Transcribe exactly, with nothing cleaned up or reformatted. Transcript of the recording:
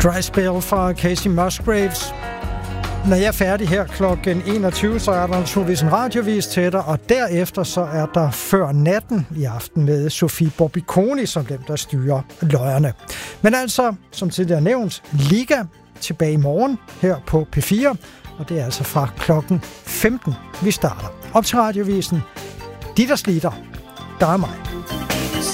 Dry Spell fra Casey Musgraves. Når jeg er færdig her klokken enogtyve, så er der naturligvis en radiovis til dig, og derefter så er der Før Natten i aften med Sofie Borbiconi som dem, der styrer løjerne. Men altså, som tidligere nævnt, Liga tilbage i morgen her på P fire, og det er altså fra klokken femten, vi starter. Op til radiovisen. De, der sliter, der er mig.